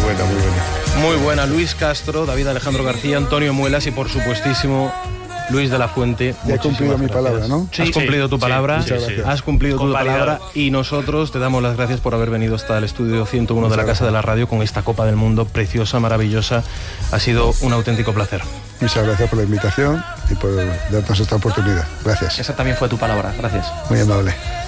buena, muy buena. Muy buena, Luis Castro, David Alejandro García, Antonio Muelas y por supuestísimo Luis de la Fuente. Ya he cumplido mi palabra, ¿no? Sí, has cumplido tu palabra, has cumplido tu palabra y nosotros te damos las gracias por haber venido hasta el estudio 101 de la Casa de la Radio con esta Copa del Mundo preciosa, maravillosa. Ha sido un auténtico placer. Muchas gracias por la invitación y por darnos esta oportunidad. Gracias. Esa también fue tu palabra, gracias. Muy amable.